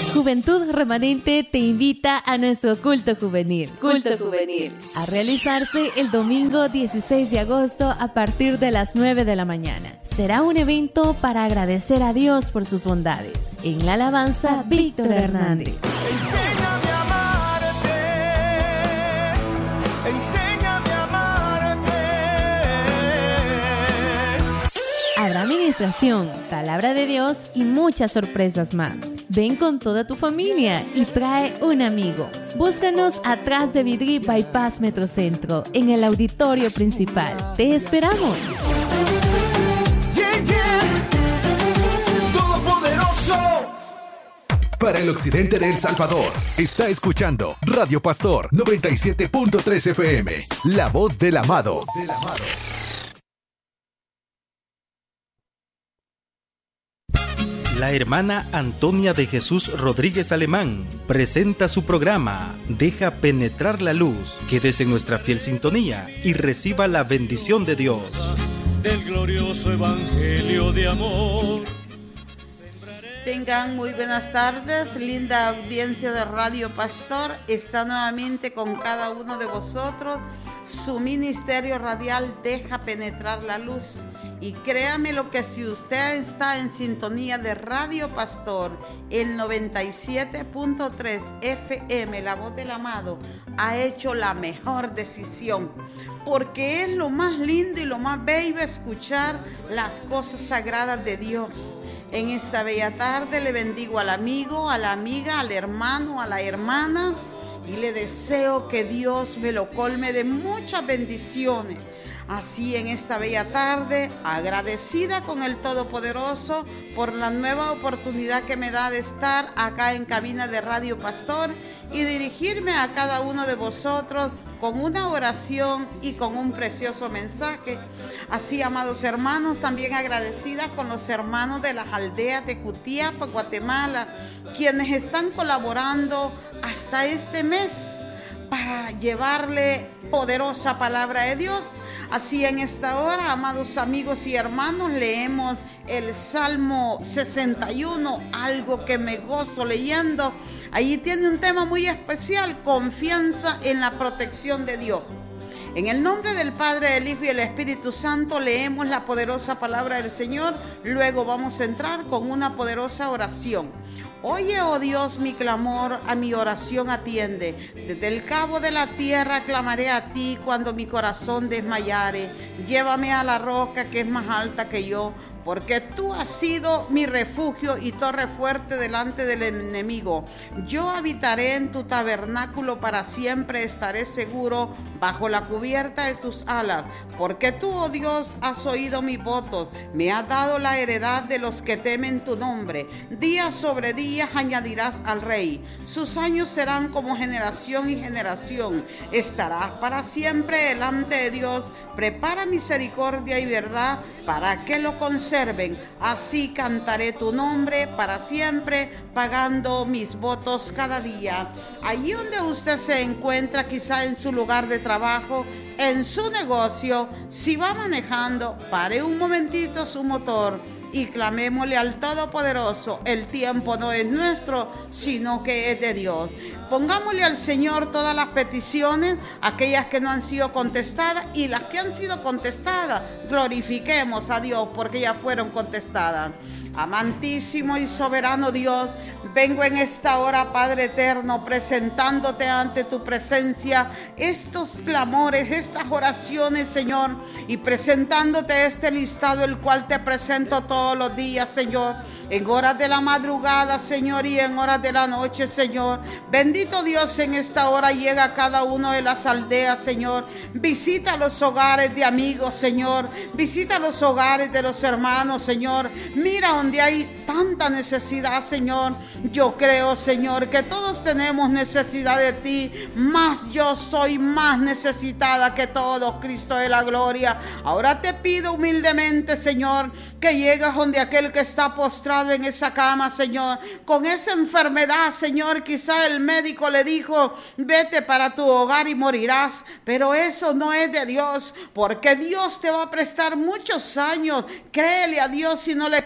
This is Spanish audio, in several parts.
Juventud Remanente te invita a nuestro culto juvenil. Culto juvenil. A realizarse el domingo 16 de agosto a partir de las 9 de la mañana. Será un evento para agradecer a Dios por sus bondades. En la alabanza, Víctor Hernández. Enséñame a amarte. Enséñame a amarte. Habrá administración, palabra de Dios y muchas sorpresas más. Ven con toda tu familia y trae un amigo. Búscanos atrás de Vidri Bypass Metrocentro, en el auditorio principal. ¡Te esperamos! Yeah, yeah. Todopoderoso. Para el occidente de El Salvador, está escuchando Radio Pastor 97.3 FM, la voz del amado. La hermana Antonia de Jesús Rodríguez Alemán presenta su programa Deja penetrar la luz. Quédese en nuestra fiel sintonía y reciba la bendición de Dios. Del glorioso evangelio de amor. Tengan muy buenas tardes, linda audiencia de Radio Pastor. Está nuevamente con cada uno de vosotros su ministerio radial Deja penetrar la luz. Y créame lo que si usted está en sintonía de Radio Pastor, el 97.3 FM, la voz del amado, ha hecho la mejor decisión. Porque es lo más lindo y lo más bello escuchar las cosas sagradas de Dios. En esta bella tarde le bendigo al amigo, a la amiga, al hermano, a la hermana. Y le deseo que Dios me lo colme de muchas bendiciones. Así en esta bella tarde, agradecida con el Todopoderoso por la nueva oportunidad que me da de estar acá en cabina de Radio Pastor y dirigirme a cada uno de vosotros con una oración y con un precioso mensaje. Así, amados hermanos, también agradecida con los hermanos de las aldeas de Jutiapa, Guatemala, quienes están colaborando hasta este mes para llevarle poderosa palabra de Dios. Así en esta hora, amados amigos y hermanos, leemos el Salmo 61, algo que me gozo leyendo. Allí tiene un tema muy especial, confianza en la protección de Dios. En el nombre del Padre, del Hijo y del Espíritu Santo leemos la poderosa palabra del Señor. Luego vamos a entrar con una poderosa oración. Oye, oh Dios, mi clamor, a mi oración atiende. Desde el cabo de la tierra clamaré a ti cuando mi corazón desmayare. Llévame a la roca que es más alta que yo, porque tú has sido mi refugio y torre fuerte delante del enemigo. Yo habitaré en tu tabernáculo para siempre, estaré seguro bajo la cubierta de tus alas, porque tú, oh Dios, has oído mis votos, me has dado la heredad de los que temen tu nombre. Día sobre día añadirás al rey, sus años serán como generación y generación. Estarás para siempre delante de Dios, prepara misericordia y verdad para que lo conserven. Así cantaré tu nombre para siempre, pagando mis votos cada día. Allí donde usted se encuentra, quizá en su lugar de trabajo, en su negocio, si va manejando, pare un momentito su motor y clamémosle al Todopoderoso. El tiempo no es nuestro, sino que es de Dios. Pongámosle al Señor todas las peticiones, aquellas que no han sido contestadas y las que han sido contestadas. Glorifiquemos a Dios porque ya fueron contestadas. Amantísimo y soberano Dios, vengo en esta hora, Padre eterno, presentándote ante tu presencia estos clamores, estas oraciones, Señor, y presentándote este listado, el cual te presento todos los días, Señor, en horas de la madrugada, Señor, y en horas de la noche, Señor. Bendito Dios, en esta hora llega a cada uno de las aldeas, Señor. Visita los hogares de amigos, Señor. Visita los hogares de los hermanos, Señor. Mira donde hay tanta necesidad, Señor. Yo creo, Señor, que todos tenemos necesidad de ti, mas yo soy más necesitada que todos, Cristo de la gloria. Ahora te pido humildemente, Señor, que llegues donde aquel que está postrado en esa cama, Señor, con esa enfermedad, Señor. Quizá el médico le dijo, vete para tu hogar y morirás, pero eso no es de Dios, porque Dios te va a prestar muchos años. Créele a Dios. Si no le creas,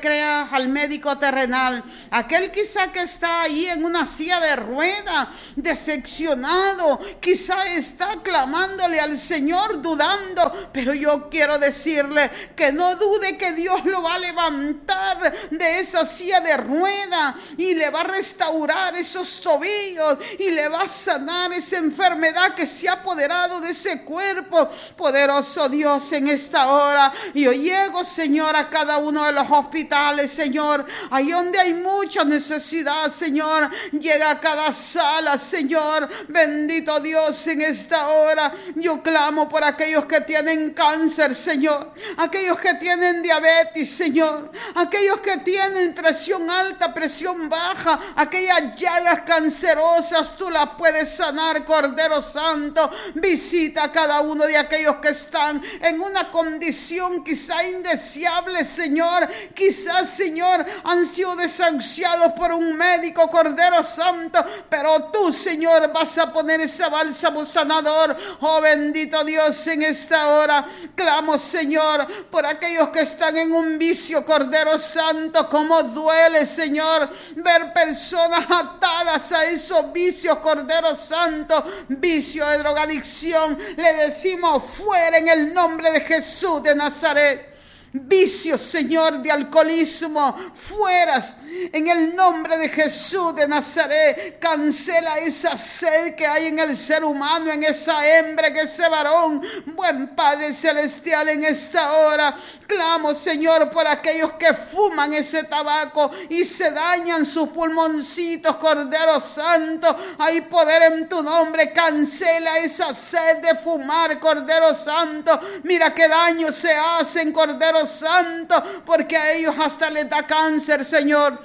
quizás al médico terrenal, aquel quizás que está ahí en una silla de rueda, decepcionado, quizás está clamándole al Señor, dudando, pero yo quiero decirle que no dude que Dios lo va a levantar de esa silla de rueda y le va a restaurar esos tobillos y le va a sanar esa enfermedad que se ha apoderado de ese cuerpo. Poderoso Dios, en esta hora yo llego, Señor, a cada uno de los hospitales, Señor, ahí donde hay mucha necesidad, Señor, llega a cada sala, Señor, bendito Dios, en esta hora yo clamo por aquellos que tienen cáncer, Señor, aquellos que tienen diabetes, Señor, aquellos que tienen presión alta, presión baja, aquellas llagas cancerosas, tú las puedes sanar, Cordero Santo. Visita a cada uno de aquellos que están en una condición quizá indeseable, Señor, quizás, Señor, han sido desahuciados por un médico, Cordero Santo, pero tú, Señor, vas a poner ese bálsamo sanador. Oh, bendito Dios, en esta hora clamo, Señor, por aquellos que están en un vicio, Cordero Santo. Cómo duele, Señor, ver personas atadas a esos vicios, Cordero Santo, vicio de drogadicción. Le decimos fuera en el nombre de Jesús de Nazaret. Vicios, Señor, de alcoholismo, fueras en el nombre de Jesús de Nazaret. Cancela esa sed que hay en el ser humano, en esa hembra, en ese varón. Buen Padre Celestial, en esta hora clamo, Señor, por aquellos que fuman ese tabaco y se dañan sus pulmoncitos, Cordero Santo. Hay poder en tu nombre. Cancela esa sed de fumar, Cordero Santo. Mira qué daño se hacen, Cordero Santo, porque a ellos hasta les da cáncer, Señor.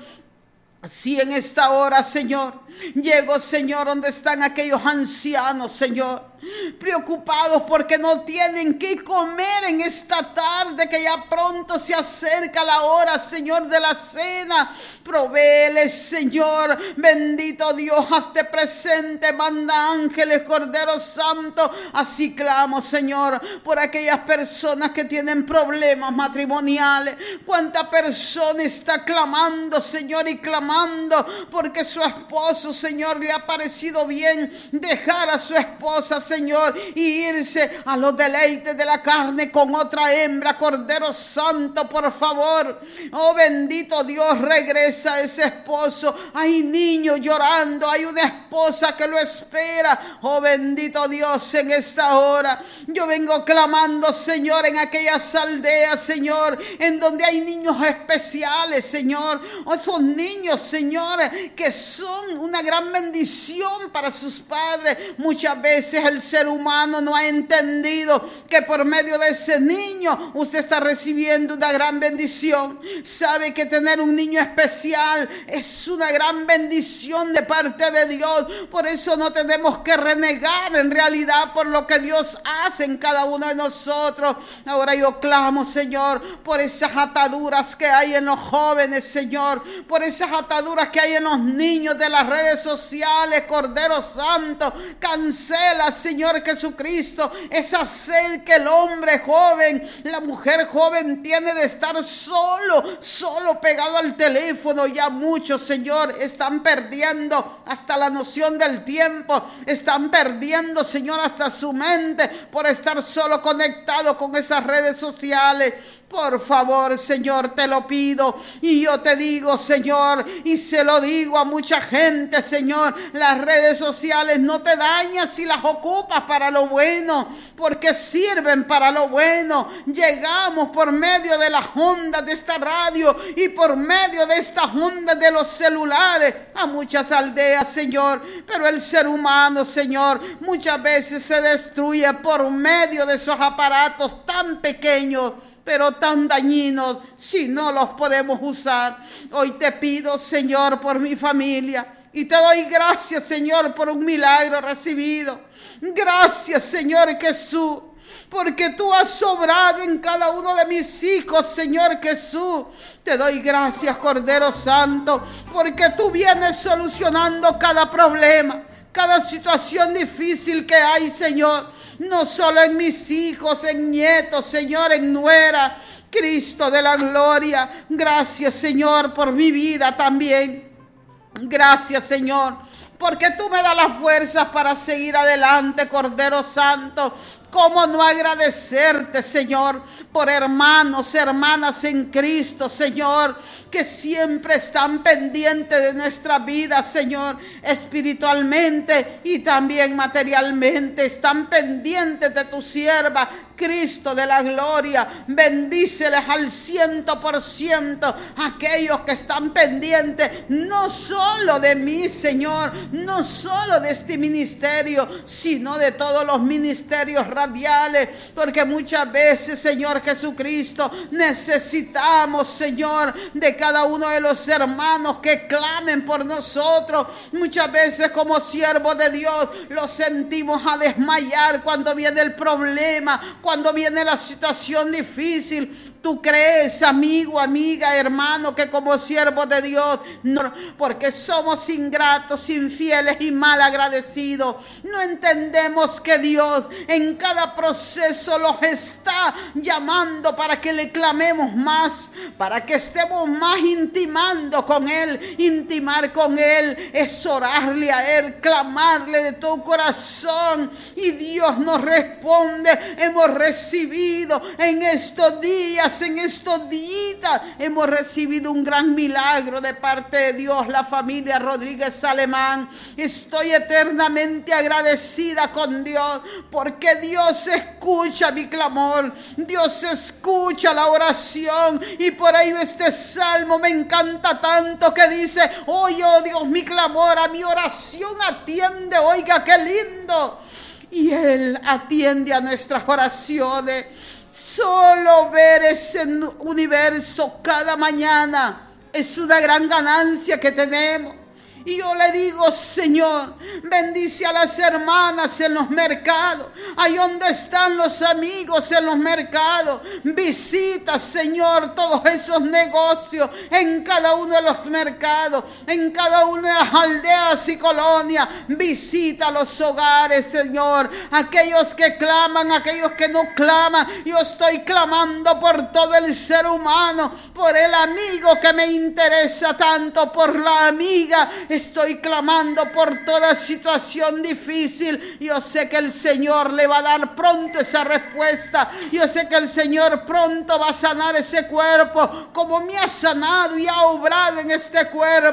Así en esta hora, Señor, llego, Señor, donde están aquellos ancianos, Señor, preocupados porque no tienen qué comer en esta tarde, que ya pronto se acerca la hora, Señor, de la cena. Provéeles, Señor, bendito Dios, hazte presente, manda ángeles, Cordero Santo. Así clamo, Señor, por aquellas personas que tienen problemas matrimoniales. Cuánta persona está clamando, Señor, y clamando porque su esposo, Señor, le ha parecido bien dejar a su esposa, Señor, y irse a los deleites de la carne con otra hembra. Cordero Santo, por favor, oh bendito Dios, regresa a ese esposo. Hay niños llorando, hay una esposa que lo espera. Oh bendito Dios, en esta hora yo vengo clamando, Señor, en aquellas aldeas, Señor, en donde hay niños especiales, Señor, esos niños, Señor, que son una gran bendición para sus padres. Muchas veces el ser humano no ha entendido que por medio de ese niño usted está recibiendo una gran bendición. Sabe que tener un niño especial es una gran bendición de parte de Dios. Por eso no tenemos que renegar en realidad por lo que Dios hace en cada uno de nosotros. Ahora yo clamo, Señor, por esas ataduras que hay en los jóvenes, Señor, por esas ataduras que hay en los niños de las redes sociales, Cordero Santo. Cancela, Señor Jesucristo, esa sed que el hombre joven, la mujer joven tiene de estar solo pegado al teléfono. Ya muchos, Señor, están perdiendo hasta la noción del tiempo, están perdiendo, Señor, hasta su mente por estar solo conectado con esas redes sociales. Por favor, Señor, te lo pido y yo te digo, Señor, y se lo digo a mucha gente, Señor, las redes sociales no te dañan si las ocupas para lo bueno, porque sirven para lo bueno. Llegamos por medio de las ondas de esta radio y por medio de estas ondas de los celulares a muchas aldeas, Señor, pero el ser humano, Señor, muchas veces se destruye por medio de esos aparatos tan pequeños, pero tan dañinos si no los podemos usar. Hoy te pido, Señor, por mi familia, y te doy gracias, Señor, por un milagro recibido. Gracias, Señor Jesús, porque tú has sobrado en cada uno de mis hijos, Señor Jesús. Te doy gracias, Cordero Santo, porque tú vienes solucionando cada problema, cada situación difícil que hay, Señor, no solo en mis hijos, en nietos, Señor, en nuera. Cristo de la gloria, gracias Señor por mi vida también. Gracias Señor, porque tú me das las fuerzas para seguir adelante, Cordero Santo. ¿Cómo no agradecerte, Señor, por hermanos, hermanas en Cristo, Señor, que siempre están pendientes de nuestra vida, Señor, espiritualmente y también materialmente? Están pendientes de tu sierva, Cristo de la gloria. Bendíceles al 100% aquellos que están pendientes, no solo de mí, Señor, no solo de este ministerio, sino de todos los ministerios radiales, porque muchas veces, Señor Jesucristo, necesitamos, Señor, de cada uno de los hermanos que clamen por nosotros. Muchas veces como siervos de Dios los sentimos a desmayar cuando viene el problema, cuando viene la situación difícil. ¿Tú crees, amigo, amiga, hermano, que como siervos de Dios, no, porque somos ingratos, infieles y mal agradecidos, no entendemos que Dios en cada proceso los está llamando para que le clamemos más, para que estemos más intimando con Él? Intimar con Él es orarle a Él, clamarle de todo corazón, y Dios nos responde. Hemos recibido en estos días, en estos días, hemos recibido un gran milagro de parte de Dios, la familia Rodríguez Alemán. Estoy eternamente agradecida con Dios, porque Dios escucha mi clamor, Dios escucha la oración. Y por ahí este salmo me encanta tanto, que dice: oye, oh Dios, mi clamor, a mi oración atiende. Oiga, qué lindo. Y Él atiende a nuestras oraciones. Solo ver ese universo cada mañana es una gran ganancia que tenemos. Y yo le digo: Señor, bendice a las hermanas en los mercados, ahí donde están los amigos en los mercados. Visita, Señor, todos esos negocios en cada uno de los mercados, en cada una de las aldeas y colonias. Visita los hogares, Señor, aquellos que claman, aquellos que no claman. Yo estoy clamando por todo el ser humano, por el amigo que me interesa tanto, por la amiga. Estoy clamando por toda situación difícil. Yo sé que el Señor le va a dar pronto esa respuesta. Yo sé que el Señor pronto va a sanar ese cuerpo, como me ha sanado y ha obrado en este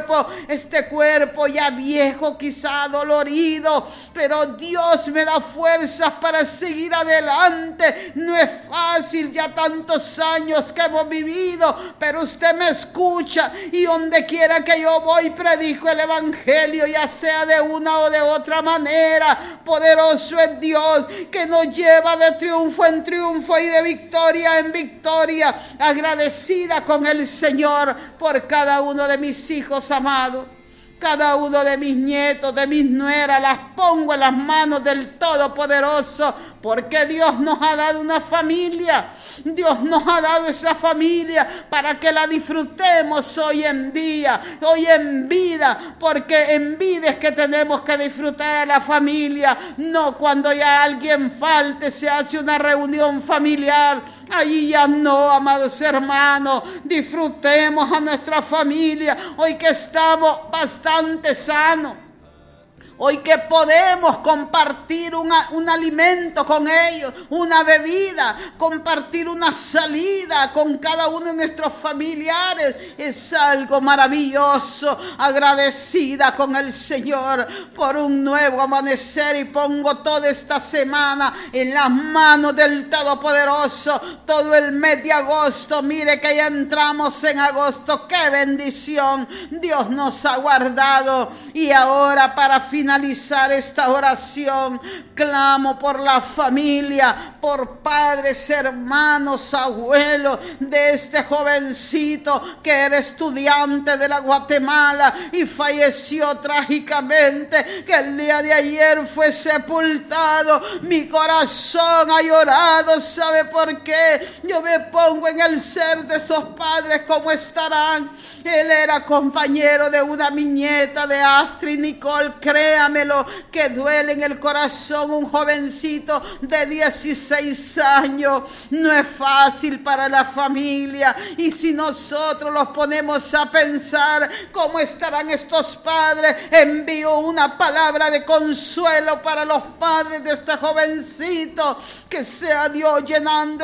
cuerpo ya viejo, quizá dolorido, pero Dios me da fuerzas para seguir adelante. No es fácil, ya tantos años que hemos vivido, pero usted me escucha, y donde quiera que yo voy predico el Evangelio, ya sea de una o de otra manera. Poderoso es Dios, que nos lleva de triunfo en triunfo y de victoria en victoria. Agradecida con el Señor por cada uno de mis hijos amados, cada uno de mis nietos, de mis nueras. Las pongo en las manos del Todopoderoso, porque Dios nos ha dado una familia. Dios nos ha dado esa familia para que la disfrutemos hoy en día, hoy en vida, porque en vida es que tenemos que disfrutar a la familia, no cuando ya alguien falte, se hace una reunión familiar. Allí ya no, amados hermanos, disfrutemos a nuestra familia hoy que estamos bastante sanos. Hoy que podemos compartir un alimento con ellos, una bebida, compartir una salida con cada uno de nuestros familiares, es algo maravilloso. Agradecida con el Señor por un nuevo amanecer, y pongo toda esta semana en las manos del Todopoderoso. Todo el mes de agosto, mire que ya entramos en agosto. ¡Qué bendición! Dios nos ha guardado. Y ahora, para finalizar esta oración, clamo por la familia, por padres, hermanos, abuelos de este jovencito que era estudiante de la Guatemala y falleció trágicamente, que el día de ayer fue sepultado. Mi corazón ha llorado. ¿Sabe por qué? Yo me pongo en el ser de esos padres, ¿cómo estarán? Él era compañero de una nieta de Astrid Nicole Crea, créamelo, que duele en el corazón un jovencito de 16 años. No es fácil para la familia, y si nosotros los ponemos a pensar cómo estarán estos padres, envío una palabra de consuelo para los padres de este jovencito, que sea Dios llenando